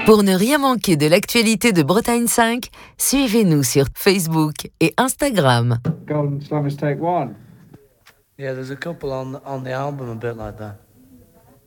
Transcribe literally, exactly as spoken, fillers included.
Pour ne rien manquer de l'actualité de Bretagne cinq, suivez-nous sur Facebook et Instagram. Golden Slummers take one. Yeah, there's a couple on on the album a bit like that.